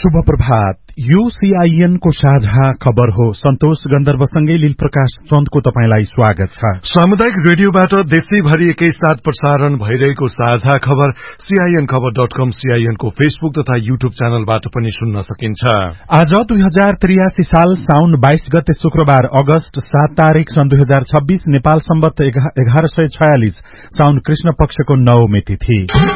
शुभ प्रभात। यो सीआईएन को साझा खबर हो। सन्तोष गन्धर्वसँगै लील प्रकाश चन्दको तपाईलाई स्वागत छ। सामुदायिक रेडियोबाट देशैभरि एकैसाथ प्रसारण भइरहेको साझा खबर सीआईएन खबर.com, सीआईएन को फेसबुक तथा युट्युब च्यानलबाट पनि सुन्न सकिन्छ। आज 2083 साल साउन 22 गते शुक्रबार, अगस्त 7 तारिक सन् 2026, नेपाल सम्वत 1146 साउन कृष्ण पक्षको नवमी तिथि।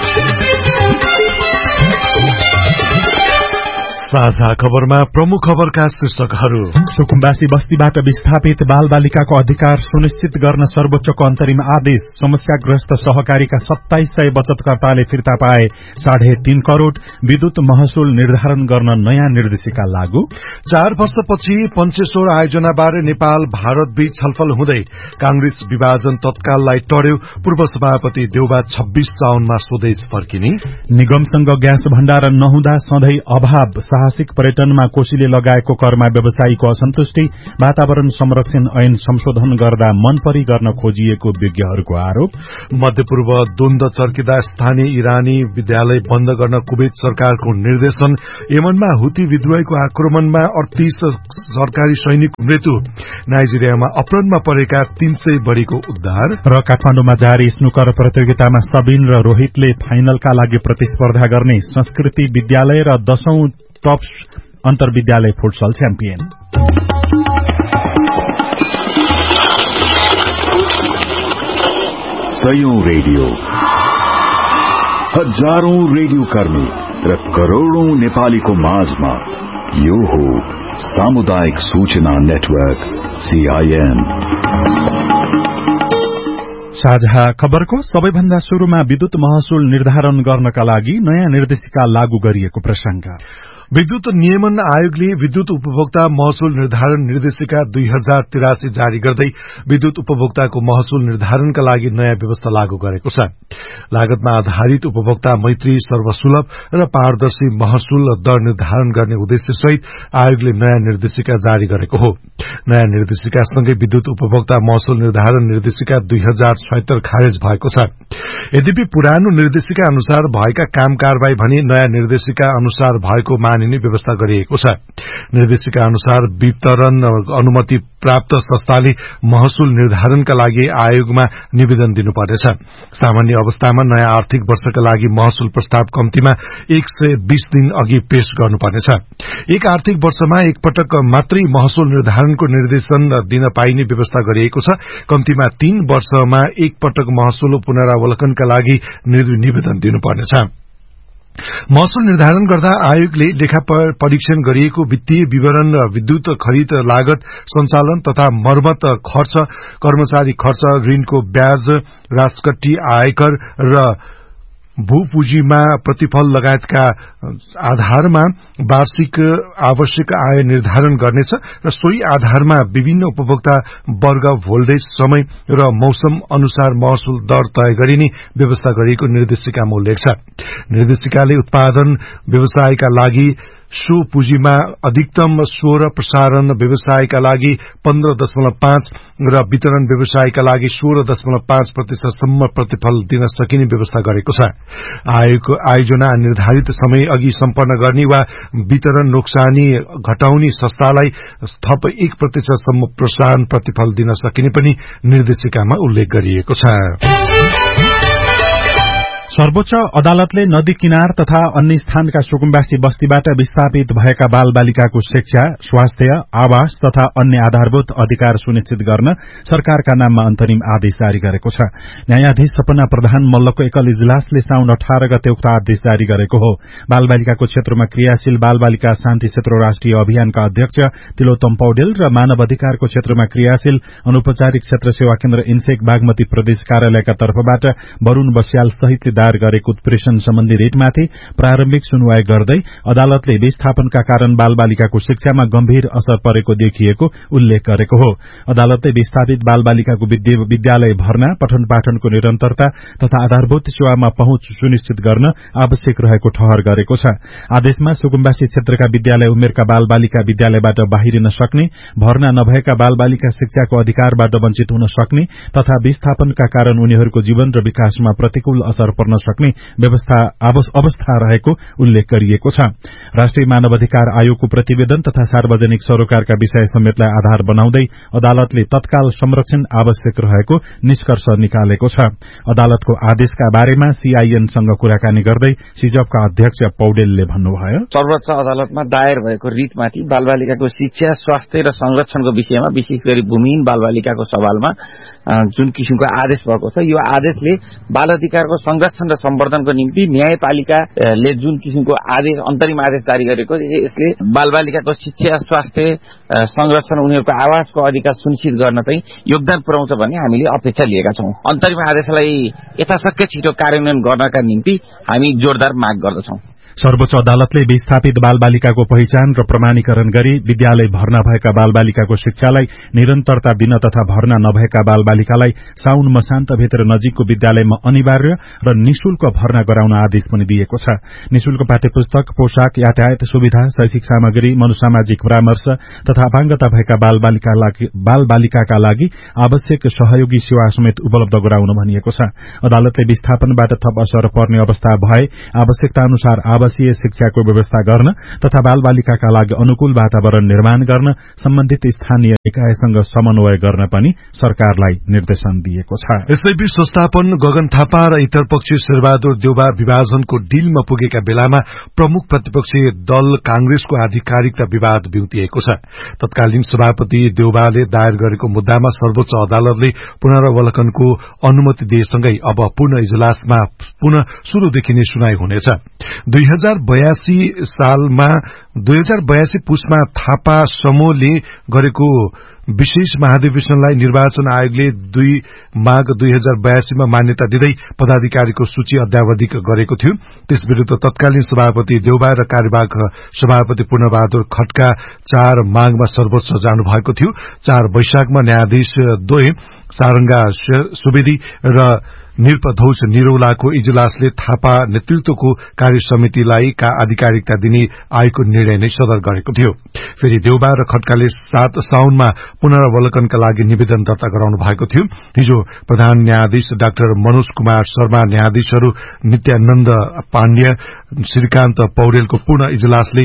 साझा खबरमा प्रमुख खबरका शीर्षकहरू। सुकुम्बासी बस्तीबाट विस्थापित बाल बालिकाको अधिकार सुनिश्चित गर्न सर्वोच्चको अन्तरिम आदेश। समस्याग्रस्त सहकारीका 2700 बचतकर्ताले फिर्ता पाए 3.5 करोड़। विद्युत महसुल निर्धारण गर्न नयाँ निर्देशिका लागू। 4 वर्षपछि पञ्चेश्वर आयोजनाबारे नेपाल भारत बीच छलफल हुँदै कांग्रेस विभाजन तत्काललाई टर्यो। पूर्व सभापति देउबा 26 साउनमा स्वदेश फर्किने। निगमसँग ग्यास भण्डारण नहुँदा सधैँ अभाव। साहसिक पर्यटनमा कोशीले लगाएको करमा व्यवसायीको असन्तुष्टि। वातावरण संरक्षण ऐन संशोधन गर्दा मनपरी गर्न खोजिएको विज्ञहरूको आरोप। मध्यपूर्व द्वन्द्व चर्किँदा स्थानीय इरानी विद्यालय बन्द गर्न कुवेत सरकारको निर्देशन। यमनमा हुती विद्रोहीको आक्रमणमा 38 सरकारी सैनिकको मृत्यु। नाइजेरियामा अपहरणमा परेका 300 बढ़ीको उद्धार। र काठमाडौँमा जारी स्नुकर प्रतियोगितामा सबिन र रोहितले फाइनलका लागि प्रतिस्पर्धा गर्ने। संस्कृति विद्यालय र 10औं टप्स अन्तर्विद्यालय फुटसल च्याम्पियन। सयौं रेडियो, हजारौं रेडियो कर्मी र करोड़ौं नेपालीको माझमा यो हो सामुदायिक सूचना नेटवर्क सीआईएन। साझा खबरको सबैभन्दा शुरूमा विद्युत महसुल निर्धारण गर्नका लागि नयाँ निर्देशिका लागू गरिएको प्रसंग। विद्युत नियमन आयोगले विद्युत उपभोक्ता महसुल निर्धारण निर्देशिका 2083 जारी गर्दै विद्युत उपभोक्ताको महसुल निर्धारणका लागि नयाँ व्यवस्था लागू गरेको छ। लागतमा आधारित उपभोक्ता मैत्री, सर्वसुलभ र पारदर्शी महसुल दर निर्धारण गर्ने उद्देश्यसहित आयोगले नयाँ निर्देशिका जारी गरेको हो। नयाँ निर्देशिकासँगै विद्युत उपभोक्ता महसुल निर्धारण निर्देशिका 2076 खारेज भएको छ। यद्यपि पुरानो निर्देशिका अनुसार भएका काम कारबाही भने नयाँ निर्देशिका अनुसार भएको मानिने व्यवस्था गरिएको छ। निर्देशिका अनुसार वितरण अनुमति प्राप्त संस्थाले महसुल निर्धारणका लागि आयोगमा निवेदन दिनुपर्नेछ। सामान्य अवस्थामा नयाँ आर्थिक वर्षका लागि महसुल प्रस्ताव कम्तीमा 120 दिन अघि पेश गर्नुपर्नेछ। एक आर्थिक वर्षमा एकपटक मात्रै महसुल निर्धारणको निर्देशन दिन पाइने व्यवस्था गरिएको छ। कम्तीमा 3 वर्षमा एकपटक महसुल पुनरावलोकनका लागि निवेदन दिनुपर्नेछ। महसुल निर्धारण गर्दा आयोगले लेखा परीक्षण गरिएको वित्तीय विवरण, विद्युत खरिद लागत, सञ्चालन तथा मर्मत खर्च, कर्मचारी खर्च, ऋणको ब्याज, राजकट्टी, आयकर र भूपुँजीमा प्रतिफल लगायतका आधारमा वार्षिक आवश्यक आय निर्धारण गर्नेछ र सोही आधारमा विभिन्न उपभोक्ता वर्ग, भोल्टेज, समय र मौसम अनुसार महसुल दर तय गरिने व्यवस्था गरिएको निर्देशिकामा उल्लेख छ। निर्देशिकाले उत्पादन व्यवसायका लागि 100 पुँजीमा अधिकतम 16, प्रसारण व्यवसायका लागि 15.5 र वितरण व्यवसायका लागि 16.5% सम्म प्रतिफल दिन सकिने व्यवस्था गरेको छ। आयोजना निर्धारित समय अघि सम्पन्न गर्ने वा वितरण नोक्सानी घटाउने संस्थालाई थप 1% सम्म प्रसारण प्रतिफल दिन सकिने पनि निर्देशिकामा उल्लेख गरिएको छ। सर्वोच्च अदालतले नदी किनार तथा अन्य स्थानका सुकुम्बासी बस्तीबाट विस्थापित भएका बाल बालिकाको शिक्षा, स्वास्थ्य, आवास तथा अन्य आधारभूत अधिकार सुनिश्चित गर्न सरकारका नाममा अन्तरिम आदेश जारी गरेको छ। न्यायाधीश सपना प्रधान मल्लको एकल इजलासले साउन 18 गते उक्त आदेश जारी गरेको हो। बाल बालिकाको क्षेत्रमा क्रियाशील बाल बालिका शान्ति क्षेत्र राष्ट्रिय अभियानका अध्यक्ष तिलोत्तम पौडेल र मानव अधिकारको क्षेत्रमा क्रियाशील अनौपचारिक क्षेत्र सेवा केन्द्र इन्सेक बागमती प्रदेश कार्यालयका तर्फबाट वरूण बस्याल सहितले गरेको उत्प्रेषण सम्बन्धी रिटमाथि प्रारम्भिक सुनवाई गर्दै अदालतले विस्थापनका कारण बाल बालिकाको शिक्षामा गम्भीर असर परेको देखिएको उल्लेख गरेको हो। अदालतले विस्थापित बाल बालिकाको विद्यालय भर्ना, पठन पाठनको निरन्तरता तथा आधारभूत सेवामा पहुँच सुनिश्चित गर्न आवश्यक रहेको ठहर गरेको छ। आदेशमा सुकुम्बासी क्षेत्रका विद्यालय उमेरका बाल बालिका विद्यालयबाट बाहिरिन सक्ने, भर्ना नभएका बाल बालिका शिक्षाको अधिकारबाट वञ्चित हुन सक्ने तथा विस्थापनका कारण उनीहरूको जीवन र विकासमा प्रतिकूल असर पर्न गर्न सक्ने अवस्था रहेको उल्लेख गरिएको छ। राष्ट्रिय मानवाधिकार आयोगको प्रतिवेदन तथा सार्वजनिक सरोकारका विषय समेतलाई आधार बनाउँदै अदालतले तत्काल संरक्षण आवश्यक रहेको निष्कर्ष निकालेको छ। अदालतको आदेशका बारेमा सीआईएनसँग कुराकानी गर्दै सिजपका अध्यक्ष पौडेलले भन्नुभयो, सर्वोच्च अदालतमा दायर भएको रिटमाथि बालबालिकाको शिक्षा, स्वास्थ्य र संरक्षणको विषयमा विशेष गरी भूमिहीन बालबालिकाको सवालमा जुन किसिमको आदेश भएको छ, यो आदेशले बाल अधिकारको संरक्षण र सम्वर्धनको निम्ति न्यायपालिकाले जुन किसिमको आदेश अन्तरिम आदेश जारी गरेको, यसले बालबालिकाको शिक्षा, स्वास्थ्य, संरक्षण, उनीहरूको आवाजको अधिकार सुनिश्चित गर्न चाहिँ योगदान पुर्याउँछ भन्ने हामीले अपेक्षा लिएका छौं। अन्तरिम आदेशलाई यथाशक्य छिटो कार्यान्वयन गर्नका निम्ति हामी जोरदार माग गर्दछौं। सर्वोच्च अदालतले विस्थापित बालबालिकाको पहिचान र प्रमाणीकरण गरी विद्यालय भर्ना भएका बालबालिकाको शिक्षालाई निरन्तरता दिन तथा भर्ना नभएका बालबालिकालाई साउन मसान्तभित्र नजिकको विद्यालयमा अनिवार्य र निशुल्क भर्ना गराउन आदेश पनि दिएको छ। निशुल्क पाठ्यपुस्तक, पोशाक, यातायात सुविधा, शैक्षिक सामग्री, मनोसामाजिक परामर्श तथा अपाङ्गता भएका बालबालिकाका लागि आवश्यक सहयोगी सेवा समेत उपलब्ध गराउन भनिएको छ। अदालतले विस्थापनबाट थप असर पर्ने अवस्था भए आवश्यकता अनुसार आवासीय शिक्षाको व्यवस्था गर्न तथा बालबालिकाका लागि अनुकूल वातावरण निर्माण गर्न सम्बन्धित स्थानीय निकायसँग समन्वय गर्न पनि सरकारलाई निर्देशन दिएको छ। यसैबीच संस्थापन गगन थापा र इतरपक्षी शेरबहादुर देउबा विभाजनको डिलमा पुगेका बेलामा प्रमुख प्रतिपक्षी दल कांग्रेसको आधिकारिकता विवाद बिउतिएको छ। तत्कालीन सभापति देउबाले दायर गरेको मुद्दामा सर्वोच्च अदालतले पुनरावलोकनको अनुमति दिएसँगै अब पूर्ण इजलासमा पुनः शुरूदेखि नै सुनाई हुनेछ। 2082 पुसमा थापा समूहले गरेको विशेष महाधिवेशनलाई निर्वाचन आयोगले 2 माघ 2082 मा मान्यता दिँदै पदाधिकारीको सूची अद्यावधिक गरेको थियो। त्यसविरूद्ध तत्कालीन सभापति देउबा र कार्यवाहक सभापति पूर्णबहादुर खड्का 4 माघमा सर्वोच्च जानुभएको थियो। 4 वैशाखमा न्यायाधीश द्वय सारंगा सुवेदी र निरपधौज निरौलाको इजलासले थापा नेतृत्वको कार्यसमितिलाई आधिकारिकता दिने आयोगको निर्णय नै सदर गरेको थियो। फेरि देउबा र खड्काले 7 साउनमा पुनरावलोकनका लागि निवेदन दर्ता गराउनु भएको थियो। हिजो प्रधान न्यायाधीश डाक्टर मनोज कुमार शर्मा, न्यायाधीशहरू नित्यानन्द पाण्ड्य, श्रीकान्त पौडेलको पूर्ण इजलासले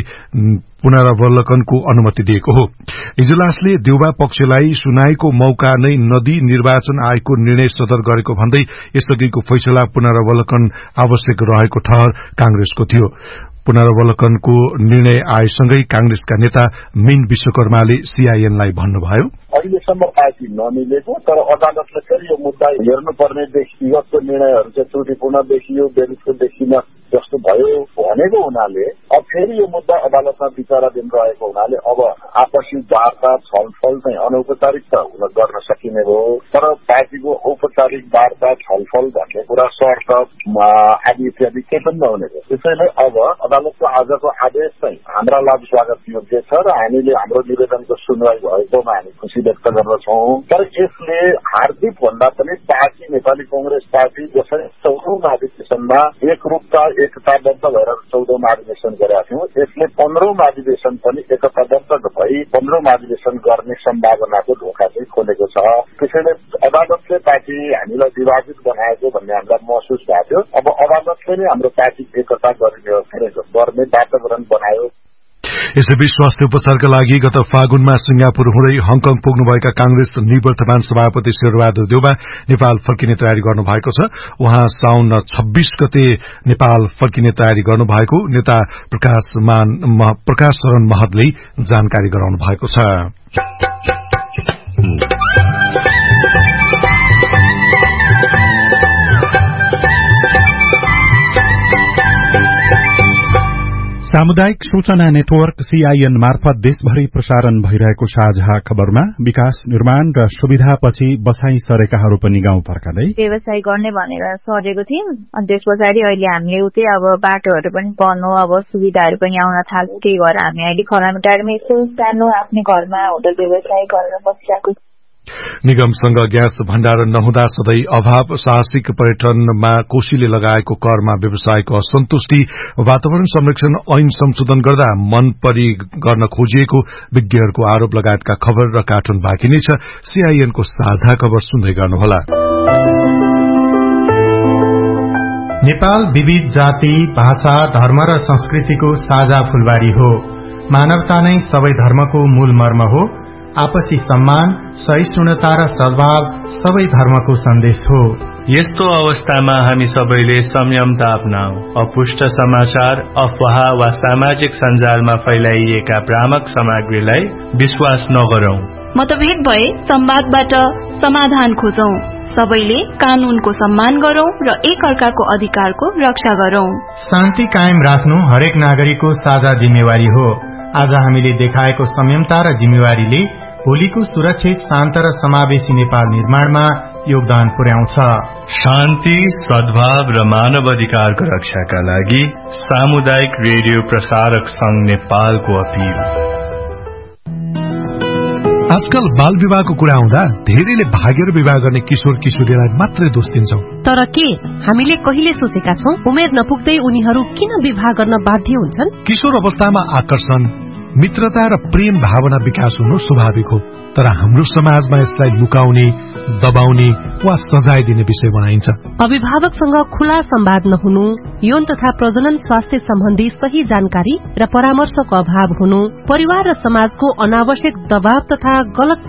पुनरावलोकनको अनुमति दिएको हो। इजलासले देउबा पक्षलाई सुनाईको मौका नै नदी निर्वाचन आयोगको निर्णय सदर गरेको भन्दै यसअघिको फैसला पुनरावलोकन आवश्यक रहेको ठहर कांग्रेसको थियो। पुनरावलोकनको निर्णय आएसँगै कांग्रेसका नेता मीन विश्वकर्माले सीआईएनलाई भन्नुभयो, अहिलेसम्म पार्टी नमिलेको तर अदालतले फेरि यो मुद्दा हेर्नुपर्ने व्यक्तिगतको निर्णयहरू चाहिँ त्रुटिपूर्ण देखियो, बेरिजको देखिन जस्तो भयो भनेको हुनाले अब फेरि यो मुद्दा अदालतमा विचाराधीन रहेको हुनाले अब आपसी वार्ता छलफल चाहिँ अनौपचारिकता गर्न सकिने भयो। तर पार्टीको औपचारिक वार्ता छलफल भन्ने कुरा शर्त आदि इत्यादि केही पनि नहुने भयो। त्यसैले अब अदालतको आजको आदेश चाहिँ हाम्रा लागि स्वागत योग्य छ र हामीले हाम्रो निवेदनको सुनवाई भएकोमा हामी खुसी व्यक्त गर्दछौं। तर यसले हार्दिक भन्दा पनि पार्टी नेपाली कांग्रेस पार्टी जसरी 14औं महाधिवेशनमा एकरूपता एकताबद्ध भएर 14औं महाधिवेशन गरेका थियौं, यसले 15औं महाधिवेशन पनि एकताबद्ध भई 15औं महाधिवेशन गर्ने सम्भावनाको ढोका चाहिँ खोलेको छ। त्यसैले अदालतले पार्टी हामीलाई विभाजित बनाएको भन्ने हामीलाई महसुस भएको थियो। अब अदालतले नै हाम्रो पार्टी एकता गर्ने वातावरण बनायो। यसैबीच स्वास्थ्य उपचारका लागि गत फागुनमा सिंगापुर हुँदै हङकङ पुग्नुभएका कांग्रेस निवर्तमान सभापति शेरबहादुर देउबा नेपाल फर्किने तयारी गर्नुभएको छ। उहाँ साउन 26 गते नेपाल फर्किने तयारी गर्नुभएको नेता प्रकाश शरण महतले जानकारी गराउनु भएको छ। सामुदायिक सूचना नेटवर्क सीआईएन मार्फत देशभरि प्रसारण भइरहेको साझा खबरमा विकास निर्माण र सुविधापछि बसाई सरेकाहरू पनि गाउँ फर्कदै व्यवसाय गर्ने भनेर सरेको थियौं। अनि त्यस पछाडि अहिले हामीले उतै अब बाटोहरू पनि बन्नु, अब सुविधाहरू पनि आउन थाल्यो। त्यही भएर हामी अहिले खरामीटारमा यसो सानो आफ्नो घरमा होटल व्यवसाय गरेर बसिरहेको। निगमसँग ग्यास भण्डारण नहुँदा सधैँ अभाव, साहसिक पर्यटनमा कोशीले लगाएको करमा व्यवसायको असन्तुष्टि, वातावरण संरक्षण ऐन संशोधन गर्दा मन परी गर्न खोजिएको विज्ञहरूको आरोप लगायतका खबर र कार्टुन बाँकी नै छ। सीआईएनको साझा खबर सुन्दै गर्नुहोला। नेपाल विविध जाति, भाषा, धर्म र संस्कृतिको साझा फूलबारी हो। मानवता नै सबै धर्मको मूल मर्म हो। आपसी सम्मान, सहिष्णुता र सद्भाव सबै धर्मको सन्देश हो। यस्तो अवस्थामा हामी सबैले संयमता अपनाऊ। अपुष्ट समाचार, अफवाह वा सामाजिक सञ्जालमा फैलाइएका भ्रामक सामग्रीलाई विश्वास नगरौं। मतभेद भए संवादबाट समाधान खोजौं। सबैले कानूनको सम्मान गरौं र एक अर्काको अधिकारको रक्षा गरौं। शान्ति कायम राख्नु हरेक नागरिकको साझा जिम्मेवारी हो। आज हामीले देखाएको संयमता र जिम्मेवारीले भोलिको सुरक्षित, शान्त र समावेशी नेपाल निर्माणमा योगदान पुर्याउँछ। शान्ति, सद्भाव र मानव अधिकारको रक्षाका लागि सामुदायिक रेडियो प्रसारक संघ नेपालको अपील। आजकल बाल विवाहको कुरा आउँदा धेरैले भागेर विवाह गर्ने किशोर किशोरीलाई मात्रै दोष दिन्छौं। तर के हामीले कहिले सोचेका छौं उमेर नपुग्दै उनीहरू किन विवाह गर्न बाध्य हुन्छन्? किशोर अवस्थामा आकर्षण, मित्रता र प्रेम भावना विकास हुनु स्वाभाविक हो, तर हाम्रो समाजमा यसलाई लुकाउने, दबाउने वा सजाय दिने विषय बनाइन्छ। अभिभावकसँग खुला संवाद नहुनु, यौन तथा प्रजनन स्वास्थ्य सम्बन्धी सही जानकारी र परामर्शको अभाव हुनु, परिवार र समाजको अनावश्यक दबाव तथा गलत